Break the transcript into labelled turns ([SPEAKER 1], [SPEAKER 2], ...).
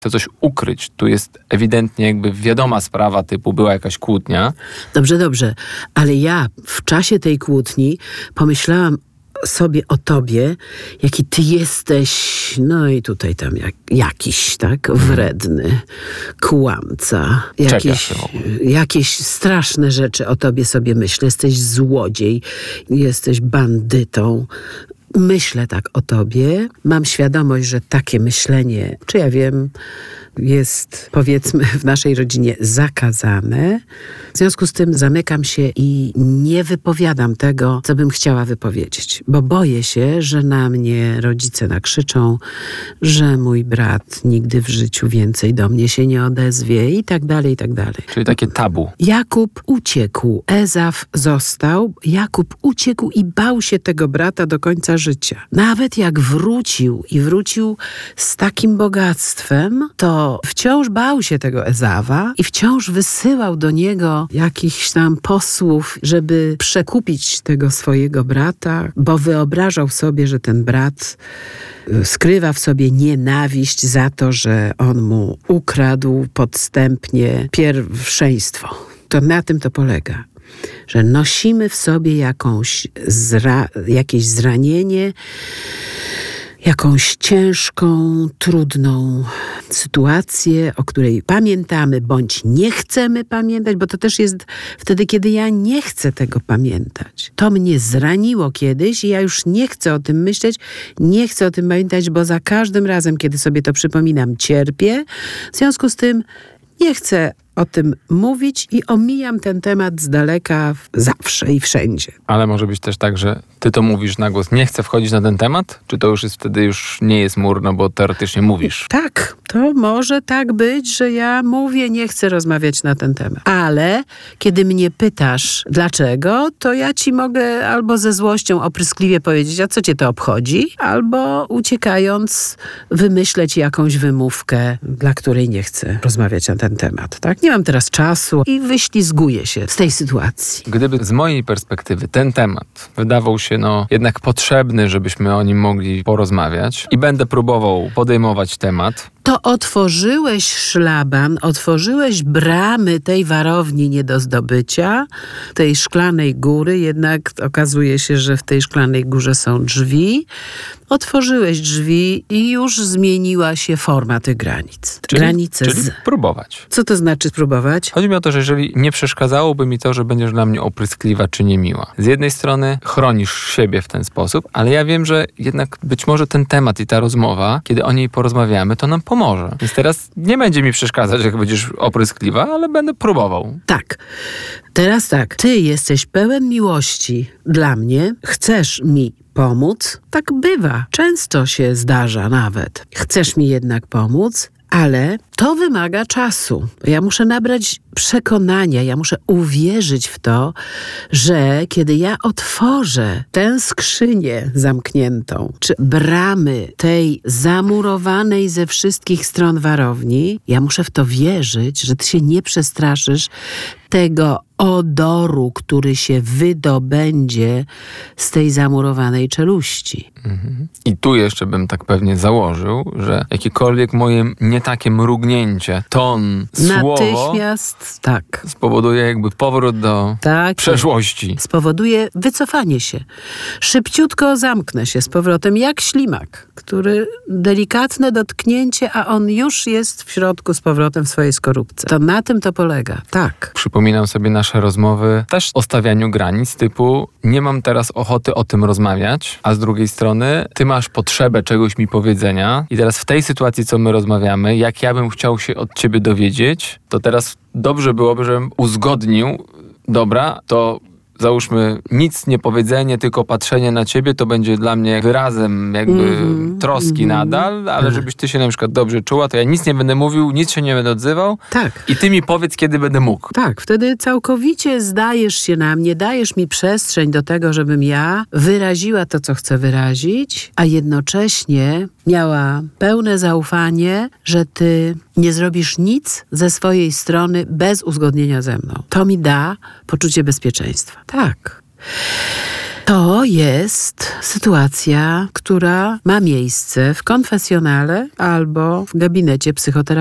[SPEAKER 1] chce coś ukryć. Tu jest ewidentnie jakby wiadoma sprawa typu była jakaś kłótnia.
[SPEAKER 2] Dobrze, ale ja w czasie tej kłótni pomyślałam sobie o tobie, jaki ty jesteś, no i tutaj tam jakiś, tak, wredny, kłamca. Jakieś straszne rzeczy o tobie sobie myślę. Jesteś złodziej, jesteś bandytą. Myślę tak o tobie. Mam świadomość, że takie myślenie, czy ja wiem, jest, powiedzmy, w naszej rodzinie zakazane. W związku z tym zamykam się i nie wypowiadam tego, co bym chciała wypowiedzieć. Bo boję się, że na mnie rodzice nakrzyczą, że mój brat nigdy w życiu więcej do mnie się nie odezwie i tak dalej, i tak dalej.
[SPEAKER 1] Czyli takie tabu.
[SPEAKER 2] Jakub uciekł, Ezaw został. Jakub uciekł i bał się tego brata do końca życia. Nawet jak wrócił z takim bogactwem, to wciąż bał się tego Ezawa i wciąż wysyłał do niego jakichś tam posłów, żeby przekupić tego swojego brata, bo wyobrażał sobie, że ten brat skrywa w sobie nienawiść za to, że on mu ukradł podstępnie pierwszeństwo. To na tym to polega, że nosimy w sobie jakieś zranienie, jakąś ciężką, trudną sytuację, o której pamiętamy, bądź nie chcemy pamiętać, bo to też jest wtedy, kiedy ja nie chcę tego pamiętać. To mnie zraniło kiedyś i ja już nie chcę o tym myśleć, nie chcę o tym pamiętać, bo za każdym razem, kiedy sobie to przypominam, cierpię. W związku z tym nie chcę o tym mówić i omijam ten temat z daleka zawsze i wszędzie.
[SPEAKER 1] Ale może być też tak, że ty to mówisz na głos, nie chcę wchodzić na ten temat? Czy to już jest wtedy nie jest mur, no bo teoretycznie mówisz?
[SPEAKER 2] Tak, to może tak być, że ja mówię, nie chcę rozmawiać na ten temat. Ale kiedy mnie pytasz dlaczego, to ja ci mogę albo ze złością opryskliwie powiedzieć, a co cię to obchodzi? Albo uciekając wymyśleć jakąś wymówkę, dla której nie chcę rozmawiać na ten temat, tak? Nie mam teraz czasu i wyślizguję się z tej sytuacji.
[SPEAKER 1] Gdyby z mojej perspektywy ten temat wydawał się jednak potrzebny, żebyśmy o nim mogli porozmawiać i będę próbował podejmować temat,
[SPEAKER 2] to otworzyłeś szlaban, otworzyłeś bramy tej warowni nie do zdobycia, tej szklanej góry, jednak okazuje się, że w tej szklanej górze są drzwi. Otworzyłeś drzwi i już zmieniła się forma tych granic.
[SPEAKER 1] Czyli próbować.
[SPEAKER 2] Co to znaczy spróbować?
[SPEAKER 1] Chodzi mi o to, że jeżeli nie przeszkadzałoby mi to, że będziesz dla mnie opryskliwa czy niemiła. Z jednej strony chronisz siebie w ten sposób, ale ja wiem, że jednak być może ten temat i ta rozmowa, kiedy o niej porozmawiamy, to nam pomoże. Więc teraz nie będzie mi przeszkadzać, jak będziesz opryskliwa, ale będę próbował.
[SPEAKER 2] Tak. Teraz tak. Ty jesteś pełen miłości dla mnie. Chcesz mi pomóc? Tak bywa. Często się zdarza nawet. Chcesz mi jednak pomóc, ale to wymaga czasu. Ja muszę nabrać przekonania, ja muszę uwierzyć w to, że kiedy ja otworzę tę skrzynię zamkniętą, czy bramy tej zamurowanej ze wszystkich stron warowni, ja muszę w to wierzyć, że ty się nie przestraszysz tego odoru, który się wydobędzie z tej zamurowanej czeluści.
[SPEAKER 1] I tu jeszcze bym tak pewnie założył, że jakiekolwiek moje nie takie mrugnięcie, ton, słowo
[SPEAKER 2] natychmiast, tak,
[SPEAKER 1] spowoduje jakby powrót do przeszłości.
[SPEAKER 2] Spowoduje wycofanie się. Szybciutko zamknę się z powrotem, jak ślimak, który delikatne dotknięcie, a on już jest w środku z powrotem w swojej skorupce. To na tym to polega. Tak.
[SPEAKER 1] Przypominam sobie nasze rozmowy też o stawianiu granic typu nie mam teraz ochoty o tym rozmawiać, a z drugiej strony ty masz potrzebę czegoś mi powiedzenia i teraz w tej sytuacji, co my rozmawiamy, jak ja bym chciał się od ciebie dowiedzieć, to teraz dobrze byłoby, żebym uzgodnił, dobra, to załóżmy nic nie powiedzenie, tylko patrzenie na ciebie, to będzie dla mnie wyrazem jakby troski nadal, ale żebyś ty się na przykład dobrze czuła, to ja nic nie będę mówił, nic się nie będę odzywał.
[SPEAKER 2] Tak.
[SPEAKER 1] I ty mi powiedz, kiedy będę mógł.
[SPEAKER 2] Tak, wtedy całkowicie zdajesz się na mnie, dajesz mi przestrzeń do tego, żebym ja wyraziła to, co chcę wyrazić, a jednocześnie miała pełne zaufanie, że ty nie zrobisz nic ze swojej strony bez uzgodnienia ze mną. To mi da poczucie bezpieczeństwa. Tak. To jest sytuacja, która ma miejsce w konfesjonale albo w gabinecie psychoterapeutycznym.